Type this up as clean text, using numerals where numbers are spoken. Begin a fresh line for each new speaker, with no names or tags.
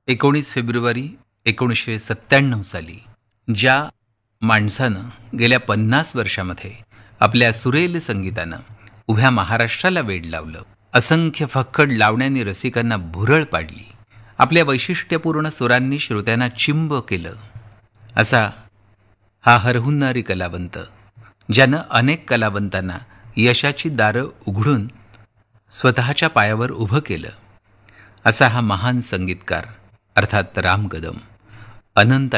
19 February 1997 साली ज्या माणसानं गेल्या 50 वर्षामध्ये आपल्या सुरेल संगीतानं उभ्या महाराष्ट्राला वेड लावलं, असंख्य फक्कड लावण्यांनी रसिकांना भुरळ पाडली, आपल्या वैशिष्ट्यपूर्ण सुरांनी श्रोत्यांना चिंब केलं, असा हा हरहुन्नारी कलावंत, ज्यानं अनेक कलावंतांना यशाची दारं उघडून स्वतःच्या पायावर उभं केलं, असा हा महान संगीतकार अर्थात राम कदम अनंत